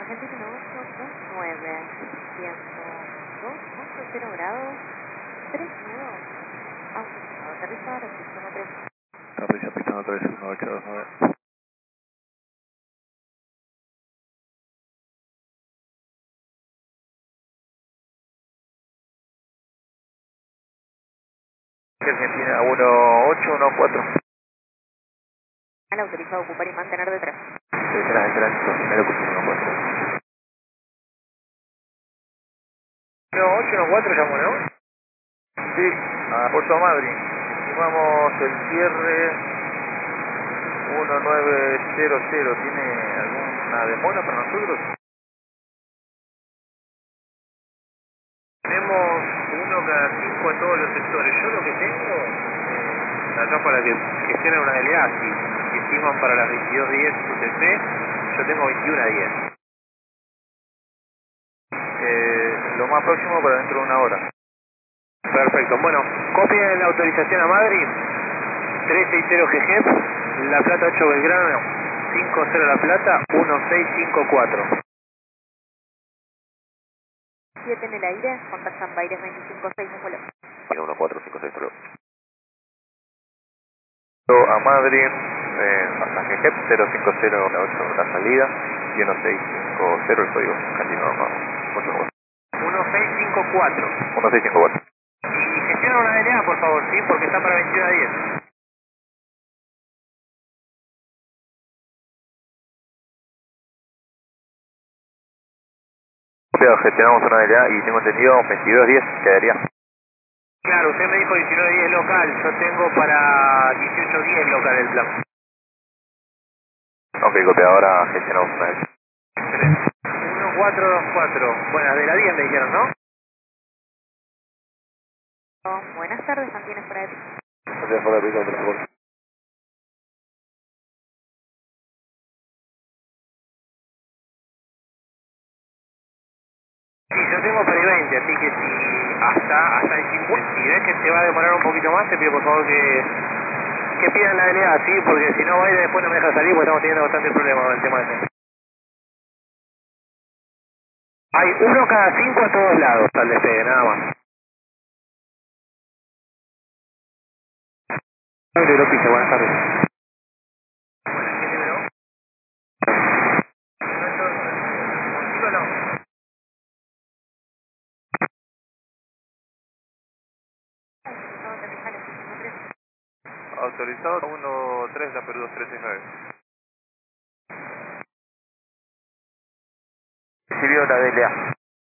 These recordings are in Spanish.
Argentina 829, viento 2.0 grados, 3 nudos, autorizado, aterrizar, pista 13. Aterriza pista 31829. Argentina 1814. Al autorizado, ocupar y mantener detrás. Detrás, primero curso 14. 1814 llamó, ¿no? Sí, a Puerto Madryn. Estimamos el cierre 1900. ¿Tiene alguna demora para nosotros? Tenemos uno cada 5 en todos los sectores. Yo lo que tengo, acá para que gestionen una LA, si estiman para las 22:10 UTC, yo tengo 21:10. Lo más próximo para dentro de una hora. Perfecto. Bueno, copien la autorización a Madrid. 360 GG, La Plata 8 Belgrano, 50 La Plata, 1654. 7 en el aire, contactan Baires 256, un vuelo. 1456, a Madrid, pasaje GEP 050 la 8 la salida y 1650 el código. Continuamos. 1654. 1654. Y gestiona una DNA, por favor, sí, porque está para 21:10. Gestionamos una DNA y tengo entendido 22:10 quedaría. Claro, usted me dijo 19:10 local, yo tengo para 18:10 local el plan. Ok, copia, ahora gestionamos una DNA. Excelente. 1424, bueno, de la 10 me dijeron, ¿no? Buenas tardes, mantienes fuera de ti. Gracias por la pista de transporte. Sí, yo tengo para el 20, así que si hasta el 50, si ves que se va a demorar un poquito más, te pido por favor que pidan la LA, sí, porque si no, Baile después no me deja salir, porque estamos teniendo bastante problemas con el tema ese. Hay uno cada 5 a todos lados al despegue, nada más. Aeropiso, buenas tardes. ¿Qué número? ¿Contigo no? No, aterrizar en pista 13. Autorizado 1-3, la Perú 2369. Recibió la DLA.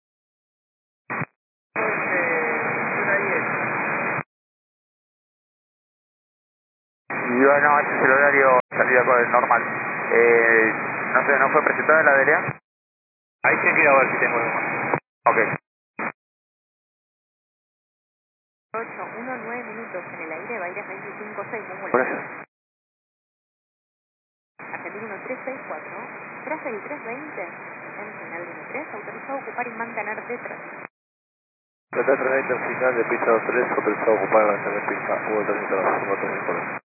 Y bueno, ese es el horario de salida con el normal. No sé, ¿no fue presentada la DLA? Ahí se queda a ver si tengo algo más. Ok. 9 minutos en el aire, Baires 256, un vuelo. Gracias. Argentina 1364, tras el 320, en final 13, autorizado a ocupar y mantener detrás. Trata de final de pista 3, autorizado a ocupar la pista 1-3,